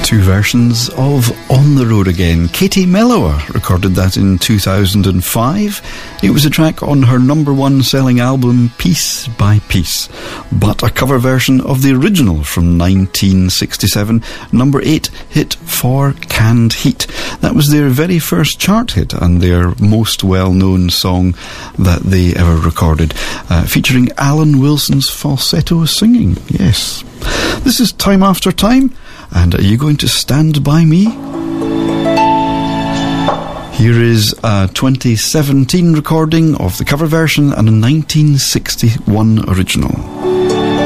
Two versions of On the Road Again. Katie Mellower recorded that in 2005. It was a track on her number one selling album Piece by Piece, but a cover version of the original from 1967, number 8 hit For Canned Heat. That was their very first chart hit and their most well-known song that they ever recorded, featuring Alan Wilson's falsetto singing. Yes. This is Time After Time. And are you going to stand by me? Here is a 2017 recording of the cover version and a 1961 original.